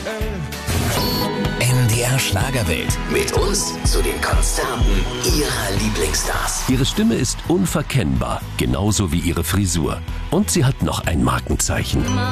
NDR Schlagerwelt. Mit uns zu den Konzerten Ihrer Lieblingsstars. Ihre Stimme ist unverkennbar, genauso wie ihre Frisur. Und sie hat noch ein Markenzeichen.